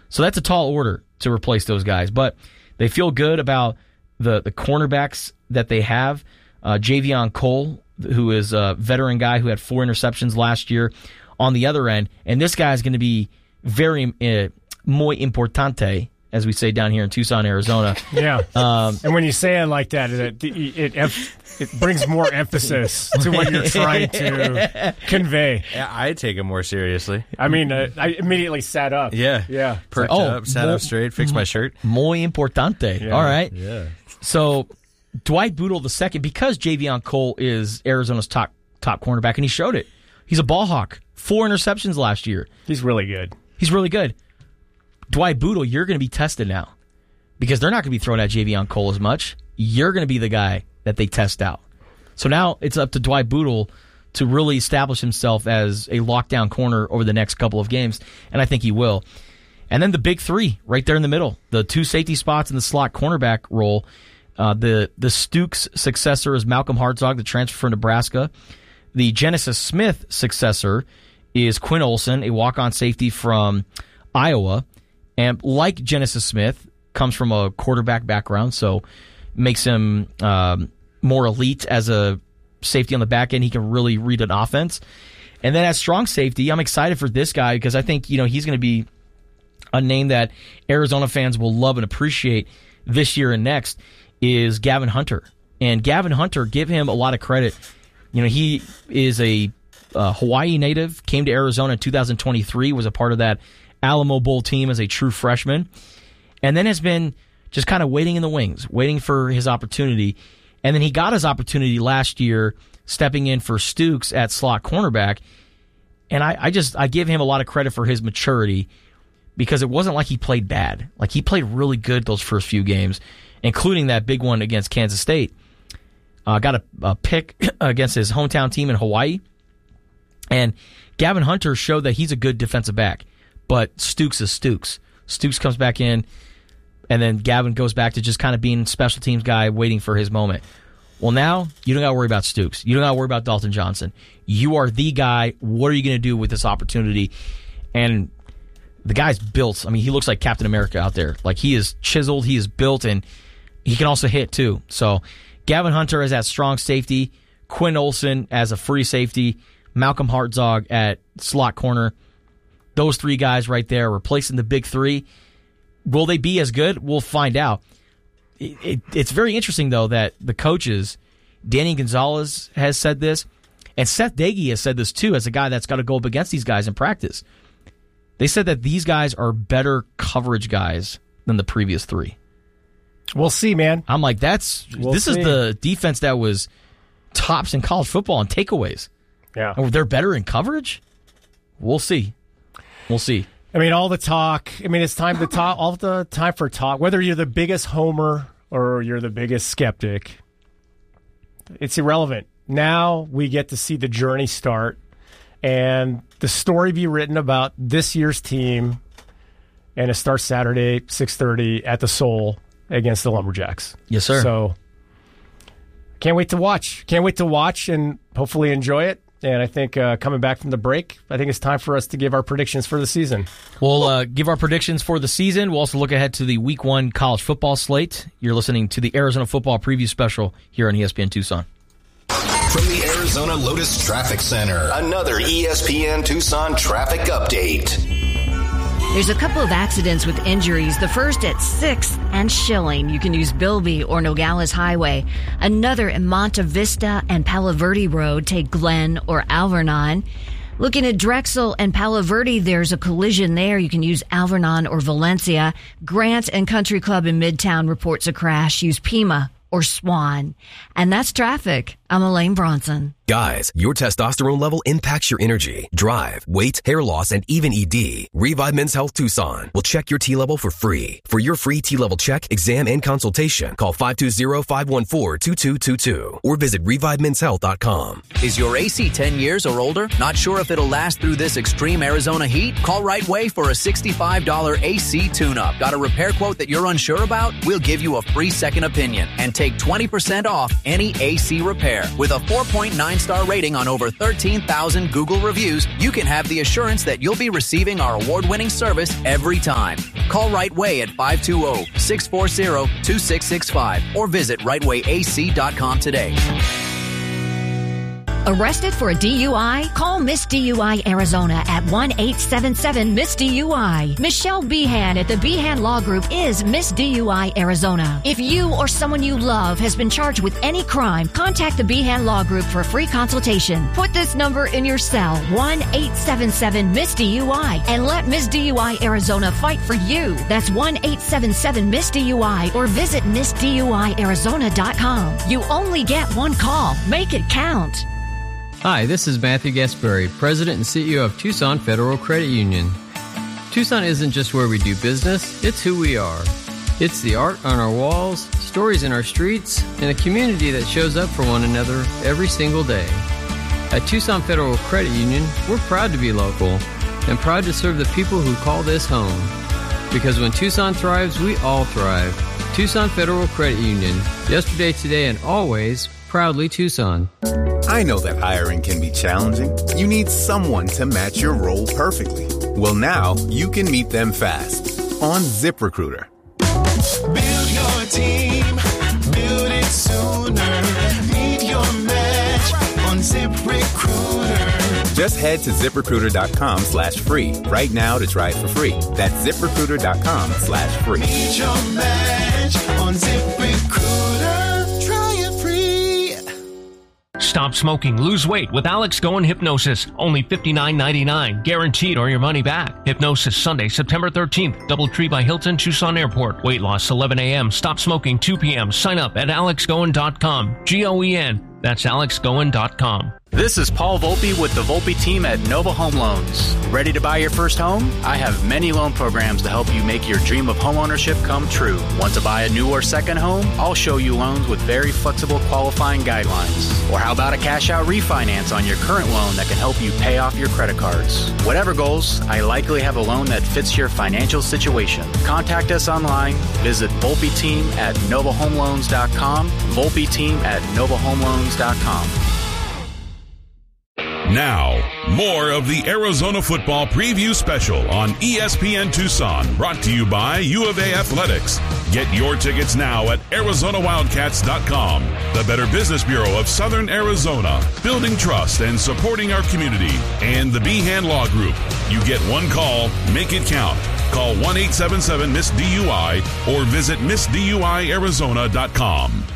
So that's a tall order to replace those guys. But they feel good about the cornerbacks that they have. Javion Cole, who is a veteran guy who had 4 interceptions last year on the other end. And this guy is going to be very muy importante, as we say down here in Tucson, Arizona. Yeah. And when you say it like that, it brings more emphasis to what you're trying to convey. Yeah, I take it more seriously. I mean, I immediately sat up. Yeah. Perked up, sat up straight, fixed my shirt. Muy importante. Yeah. All right. Yeah. So Dwight Boodle II, because Javion Cole is Arizona's top cornerback, and he showed it. He's a ball hawk. 4 interceptions last year. He's really good. He's really good. Dwight Boodle, you're going to be tested now because they're not going to be throwing at Javion Cole as much. You're going to be the guy that they test out. So now it's up to Dwight Boodle to really establish himself as a lockdown corner over the next couple of games, and I think he will. And then the big 3 right there in the middle, the 2 safety spots in the slot cornerback role. The Stooks successor is Malcolm Hartzog, the transfer from Nebraska. The Genesis Smith successor is Quinn Olson, a walk-on safety from Iowa. And like Genesis Smith, comes from a quarterback background, so makes him more elite as a safety on the back end. He can really read an offense. And then at strong safety, I'm excited for this guy because I think he's going to be a name that Arizona fans will love and appreciate this year and next, is Gavin Hunter. And Gavin Hunter, give him a lot of credit. He is a Hawaii native, came to Arizona in 2023, was a part of that Alamo Bowl team as a true freshman, and then has been just kind of waiting in the wings, waiting for his opportunity. And then he got his opportunity last year, stepping in for Stooks at slot cornerback. And I give him a lot of credit for his maturity because it wasn't like he played bad. Like, he played really good those first few games, including that big one against Kansas State. Got a pick against his hometown team in Hawaii. And Gavin Hunter showed that he's a good defensive back. But Stooks is Stooks. Stooks comes back in, and then Gavin goes back to just kind of being a special teams guy waiting for his moment. Well, now you don't got to worry about Stooks. You don't got to worry about Dalton Johnson. You are the guy. What are you going to do with this opportunity? And the guy's built. I mean, he looks like Captain America out there. Like, he is chiseled, he is built, and he can also hit too. So Gavin Hunter as that strong safety, Quinn Olson as a free safety, Malcolm Hartzog at slot corner. Those 3 guys right there replacing the big 3. Will they be as good? We'll find out. It's very interesting, though, that the coaches, Danny Gonzalez has said this, and Seth Dagey has said this, too, as a guy that's got to go up against these guys in practice. They said that these guys are better coverage guys than the previous 3. We'll see, man. I'm like, this is the defense that was tops in college football in takeaways. Yeah. Oh, they're better in coverage? We'll see. We'll see. I mean, all the talk. I mean, it's time to talk. All the time for talk. Whether you're the biggest homer or you're the biggest skeptic, it's irrelevant. Now we get to see the journey start and the story be written about this year's team. And it starts Saturday, 6:30 at the Soul against the Lumberjacks. Yes, sir. So can't wait to watch. Can't wait to watch and hopefully enjoy it. And I think coming back from the break, I think it's time for us to give our predictions for the season. We'll give our predictions for the season. We'll also look ahead to the Week 1 college football slate. You're listening to the Arizona Football Preview Special here on ESPN Tucson. From the Arizona Lotus Traffic Center, another ESPN Tucson traffic update. There's a couple of accidents with injuries. The first at 6th and Schilling. You can use Bilby or Nogales Highway. Another at Monte Vista and Palo Verde Road. Take Glen or Alvernon. Looking at Drexel and Palo Verde, there's a collision there. You can use Alvernon or Valencia. Grant and Country Club in Midtown reports a crash. Use Pima or Swan. And that's traffic. I'm Elaine Bronson. Guys, your testosterone level impacts your energy, drive, weight, hair loss, and even ED. Revive Men's Health Tucson will check your T level for free. For your free T level check, exam, and consultation, call 520-514-2222 or visit ReviveMen'sHealth.com. Is your AC 10 years or older? Not sure if it'll last through this extreme Arizona heat? Call Right Way for a $65 AC tune-up. Got a repair quote that you're unsure about? We'll give you a free second opinion and take 20% off any AC repair. care. With a 4.9-star rating on over 13,000 Google reviews, you can have the assurance that you'll be receiving our award-winning service every time. Call Right Way at 520-640-2665 or visit rightwayac.com today. Arrested for a DUI? Call Miss DUI Arizona at 1-877-MISS-DUI. Michelle Behan at the Behan Law Group is Miss DUI Arizona. If you or someone you love has been charged with any crime, contact the Behan Law Group for a free consultation. Put this number in your cell, 1-877-MISS-DUI, and let Miss DUI Arizona fight for you. That's 1-877-MISS-DUI or visit MissDUIArizona.com. You only get one call. Make it count. Hi, this is Matthew Gaspari, President and CEO of Tucson Federal Credit Union. Tucson isn't just where we do business, it's who we are. It's the art on our walls, stories in our streets, and a community that shows up for one another every single day. At Tucson Federal Credit Union, we're proud to be local and proud to serve the people who call this home. Because when Tucson thrives, we all thrive. Tucson Federal Credit Union. Yesterday, today, and always, proudly Tucson. I know that hiring can be challenging. You need someone to match your role perfectly. Well, now you can meet them fast on ZipRecruiter. Build your team, build it sooner. Meet your match on ZipRecruiter. Just head to ZipRecruiter.com/free right now to try it for free. That's ZipRecruiter.com/free. Meet your match on ZipRecruiter. Try it free. Stop smoking, lose weight with Alex Goen Hypnosis. Only $59.99. Guaranteed or your money back. Hypnosis Sunday, September 13th. DoubleTree by Hilton, Tucson Airport. Weight loss 11 a.m. Stop smoking 2 p.m. Sign up at alexgoen.com. G-O-E-N. That's alexgoen.com. This is Paul Volpe with the Volpe team at Nova Home Loans. Ready to buy your first home? I have many loan programs to help you make your dream of homeownership come true. Want to buy a new or second home? I'll show you loans with very flexible qualifying guidelines. Or how about a cash out refinance on your current loan that can help you pay off your credit cards? Whatever goals, I likely have a loan that fits your financial situation. Contact us online. Visit Volpe team at novahomeloans.com. Volpe team at novahomeloans.com. Now, more of the Arizona Football Preview Special on ESPN Tucson, brought to you by U of A Athletics. Get your tickets now at ArizonaWildcats.com, the Better Business Bureau of Southern Arizona, building trust and supporting our community, and the Behan Law Group. You get one call, make it count. Call 1-877-MISS-DUI or visit MissDUIArizona.com.